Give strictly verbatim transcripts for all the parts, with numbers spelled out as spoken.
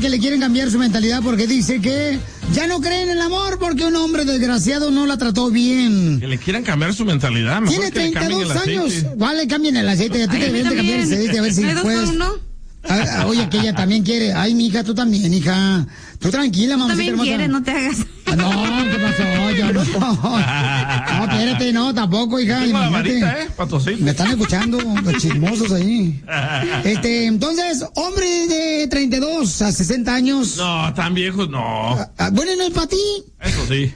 que le quieren cambiar su mentalidad porque dice que ya no creen en el amor porque un hombre desgraciado no la trató bien. Que le quieran cambiar su mentalidad. Mejor Tiene que le treinta y dos cambien el años. aceite. Vale, cambien el aceite. A ti te deben de cambiar el aceite a ver si ¿Hay dos por puedes. uno? Ah, oye, que ella también quiere. Ay, mija, tú también, hija. Tú tranquila, mamá. También quiere, no te hagas. No, ¿qué pasó? Yo no. No, espérate, no, tampoco, hija. Tengo la Imagínate. varita, ¿eh? Patosito. Me están escuchando los chismosos ahí. Este, entonces, hombre de treinta y dos a sesenta años. No, tan viejos, no. Ah, bueno, no es para ti. Eso sí.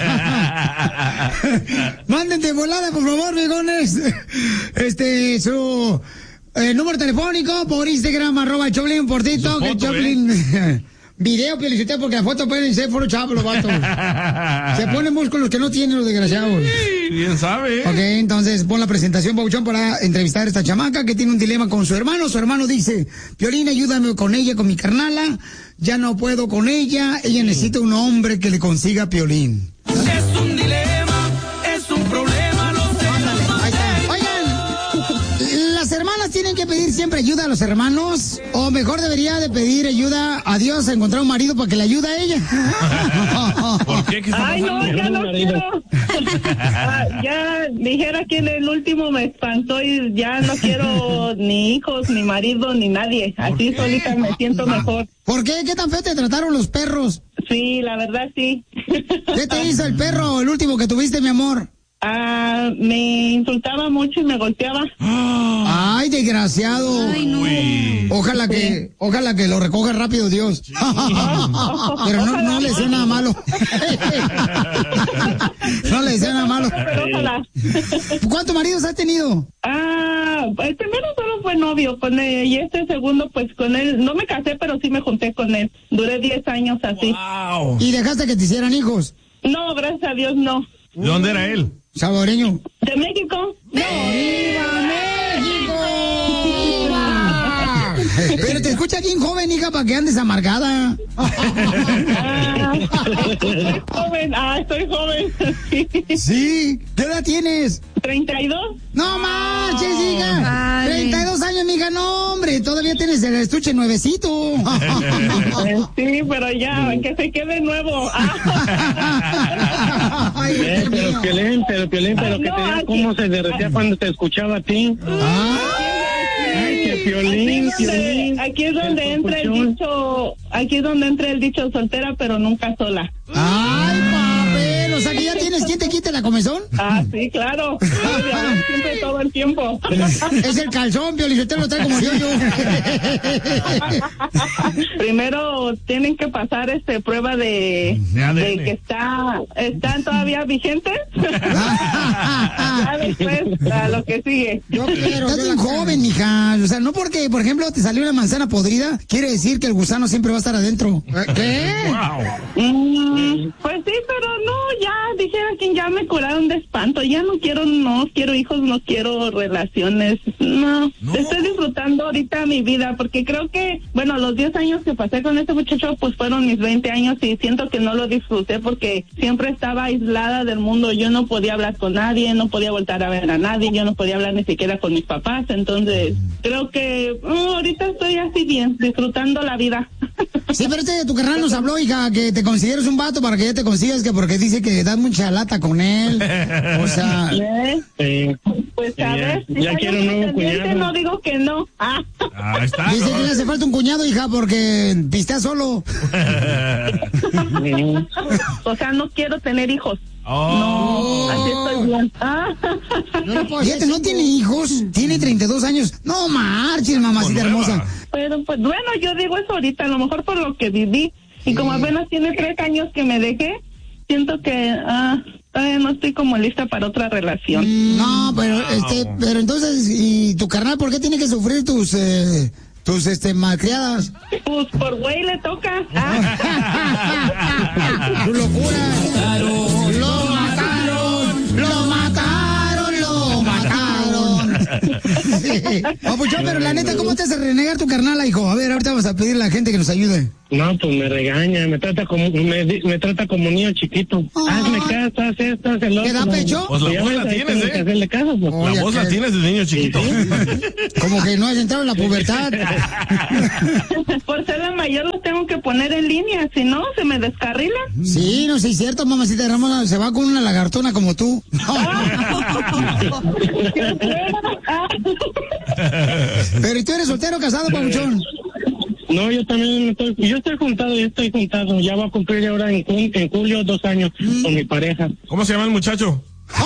Manden de volada, por favor, viejones. Este, su eh, número telefónico por Instagram, arroba Choplin, por TikTok, Su foto, Choplin. ¿Eh? Video, Piolicitero, porque la foto pueden ser foro chavo, los vatos. Se ponen músculos que no tienen los desgraciados. Sí, bien sabe. Ok, entonces pon la presentación, Pauchón, para entrevistar a esta chamaca que tiene un dilema con su hermano. Su hermano dice, Piolín, ayúdame con ella, con mi carnala. Ya no puedo con ella. Ella necesita un hombre que le consiga Piolín. Es un dilema, es un problema, lo sé. Ahí está. Oigan, ¿las hermanas tienen que pedir siempre ayuda a los hermanos? ¿O mejor debería de pedir ayuda a Dios a encontrar un marido para que le ayude a ella? ¿Por qué? ¿Qué está Ay, no, pasando? ya no quiero. Ah, ya dijera que en el último me espantó y ya no quiero ni hijos, ni marido, ni nadie. Así solita me siento mejor. ¿Por qué? ¿Qué tan feo te trataron los perros? Sí, la verdad sí. ¿Qué te hizo el perro, el último que tuviste, mi amor? Ah, me insultaba mucho y me golpeaba. Ay, desgraciado. Ay, no. Uy. Ojalá que, ojalá que lo recoja rápido Dios. Pero no, no le deseo nada malo. No le deseo nada malo. Pero ojalá. ¿Cuántos maridos has tenido? Ah, el primero solo fue novio con él y este segundo pues con él, no me casé pero sí me junté con él. Duré diez años así. Wow. ¿Y dejaste que te hicieran hijos? No, gracias a Dios no. ¿De dónde era él? Salvadoreño. ¿De México? No. Pero te escucha bien joven, hija, para que andes amargada. Ah, estoy joven, ah, estoy joven. Sí. Sí. ¿Qué edad tienes? ¿treinta y dos? No marches, hija. Vale. treinta y dos años, mija. No, hombre. Todavía tienes el estuche nuevecito. Eh, Sí, pero ya, que se quede nuevo. Ah. Ay, Eh, Dios pero mío. Piolín, pero Piolín, pero Ay, que no, te diga aquí- cómo se derretía cuando te escuchaba a ti. Ah, Ay, que Piolín, Aquí es donde, Piolín. aquí es donde entra el colchón. dicho, aquí es donde entra el dicho soltera, pero nunca sola. ay, papel. O sea que ya tienes quien te quite la comezón. Ah, sí, claro. Sí, de hablar siempre todo el tiempo. Es el calzón, Piolín. Usted lo trae como yo, yo. Primero tienen que pasar este prueba de, De A D de N. que está están todavía vigentes. Ya después a lo que sigue. Yo quiero. Estás bien joven, mija. O sea, no porque, por ejemplo, te salió una manzana podrida, quiere decir que el gusano siempre va a estar adentro. ¿Qué? Wow. Mm, pues sí, pero no, ya dijera que ya me curaron de espanto. Ya no quiero, no quiero hijos, no quiero relaciones. No, No. estoy disfrutando ahorita mi vida porque creo que, bueno, los diez años que pasé con este muchacho pues fueron mis veinte años y siento que no lo disfruté porque siempre estaba aislada del mundo. Yo no podía hablar con nadie, no podía voltar a ver a nadie, yo no podía hablar ni siquiera con mis papás. Entonces, creo que oh, ahorita estoy así bien, disfrutando la vida. Sí, pero este tu carnal nos habló, hija, que te consideres un vato para que ya te consigas, que porque dice que das mucha lata con él. O sea, ¿Eh? Sí. Pues Sí, a ya- ver, si ya hay quiero un un nuevo pretendiente, cuñado. no digo que no. Ah. Ahí está. dice que ¿no? le hace falta un cuñado, hija, porque pistea solo. O sea, no quiero tener hijos. Oh. Así estoy bien. Ah. Fíjate, no tiene hijos, tiene treinta y dos años. No marches, mamacita Nueva. hermosa. Pero pues bueno, yo digo eso ahorita, a lo mejor por lo que viví. Y como apenas tiene tres años que me dejé, siento que ah, todavía no estoy como lista para otra relación. No, pero este, pero entonces, ¿y tu carnal por qué tiene que sufrir tus, eh, tus, este, malcriadas? Pues por güey le toca. Ah. Tu locura. Lo mataron, lo mataron, lo mataron. Papuchón, pero la neta, ¿cómo te hace renegar tu carnala, hijo? A ver, ahorita vamos a pedirle a la gente que nos ayude. No, pues me regaña, me trata como me, me trata como niño chiquito. Oh. Hazme caso, haz esto, haz el otro. ¿Te da pecho? Pues la Ya voz ves, la ahí tienes, tengo que ¿eh? hacerle caso, pues. Oye, La voz la que- tienes de niño chiquito. Como que no has entrado en la pubertad. Por ser la mayor los tengo que poner en línea, si no, se me descarrilan. Sí, no sé, es cierto, mamacita Ramona, se va con una lagartona como tú. Pero ¿y tú eres soltero o casado, Papuchón? No, yo también estoy, yo estoy juntado, yo estoy juntado. Ya va a cumplir ahora en, jun- en julio dos años con mi pareja. ¿Cómo se llama el muchacho?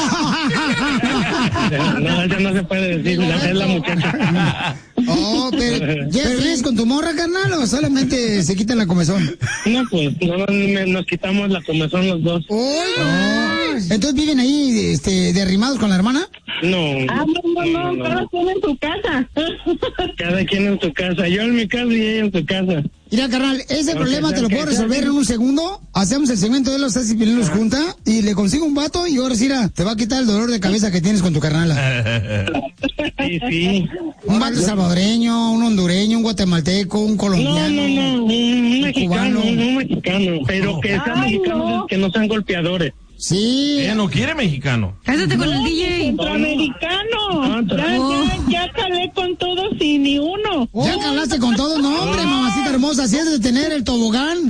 No, eso no se puede decir, la, es la muchacha. Oh, pero, ¿pero vives con tu morra, carnal, o solamente se quitan la comezón? No, pues, no, me- nos quitamos la comezón los dos. ¡Uy, no! ¿Entonces viven ahí, este, derrimados con la hermana? No, Ah, no, no, no, cada quien en su casa. cada quien en su casa. Yo en mi casa y ella en su casa. Mira, carnal, ese Ok, problema te lo ok, puedo ok. resolver en un segundo. Hacemos el segmento de los seis y Piolín los junta y le consigo un vato y ahora sí, mira, te va a quitar el dolor de cabeza que tienes con tu carnala. Sí, sí. Un vato salvadoreño, un hondureño, un guatemalteco, un No, colombiano. no, no, un mexicano, cubano. un mexicano, pero que sean Ay, mexicanos no. que no sean golpeadores. Sí. Ella no quiere mexicano. Cásate con el D J. Centroamericano. No, Ya, no. ya, ya calé con todos y ni uno. Ya que hablaste con todo, no, hombre, mamacita hermosa, si es de tener el tobogán.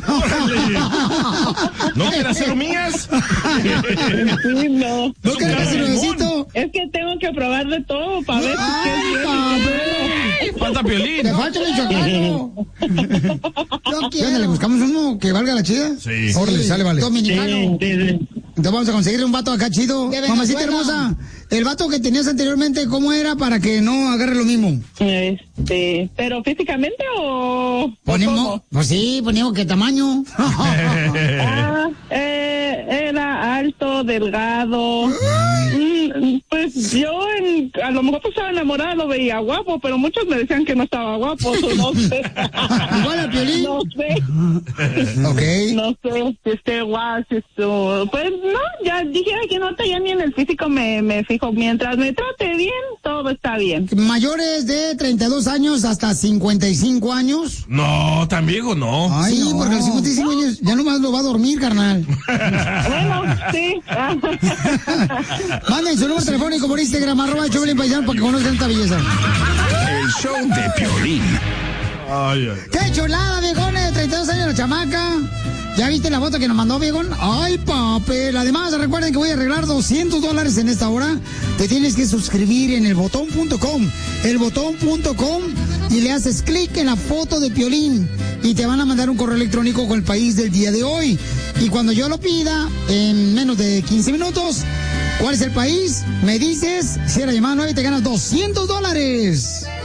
¿No quiere hacer mías? Sí, no. ¿No querés hacer un besito? Es que tengo que probar de todo para ver Ay, qué es bueno. papel. Falta Piolín. Te falta el michoacano. Yo quiero. ¿Le buscamos uno que valga la chida? Sí. Órale, sale, vale. Sí, Dominicano. sí, sí. Entonces vamos a conseguir un vato acá chido. Mamacita hermosa, el vato que tenías anteriormente, ¿cómo era para que no agarre lo mismo? Este, pero físicamente o. Ponemos, ¿o cómo? pues sí, ponemos qué tamaño. Ah, eh, era alto, delgado. Mm, pues yo en, a lo mejor pues estaba enamorada, lo veía guapo, pero muchos me decían que no estaba guapo, o no sé. Igual a Piolín. No sé, Ok. no sé si esté guapo, si esto, pues no, ya dije que no, ya ni en el físico me, me fijo, mientras me trate bien, todo está bien. Mayores de treinta y dos años hasta cincuenta y cinco años. No, tan viejo no. Ay, sí, porque a los cincuenta y cinco años ya nomás lo va a dormir, carnal. Bueno, sí. Manden su número telefónico por Instagram, arroba Chovelin Paisano, para que conozcan esta belleza. El show de Piolín. Ay, ay. ¡Qué chulada, viejones! De treinta y dos años la chamaca. ¿Ya viste la foto que nos mandó, viejón? ¡Ay, papel! Además, recuerden que voy a arreglar doscientos dólares en esta hora. Te tienes que suscribir en elbotón punto com. elbotón punto com y le haces clic en la foto de Piolín. Y te van a mandar un correo electrónico con el país del día de hoy. Y cuando yo lo pida, en menos de quince minutos, ¿cuál es el país? Me dices, si era llamada nueve, te ganas doscientos dólares.